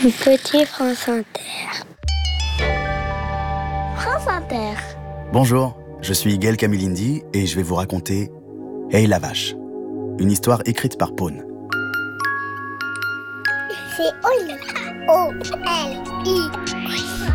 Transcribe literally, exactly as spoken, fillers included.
Petit France Inter. France Inter. Bonjour, je suis Gaël Camilindi et je vais vous raconter Hey la vache, une histoire écrite par Pone. C'est Oli. O L I.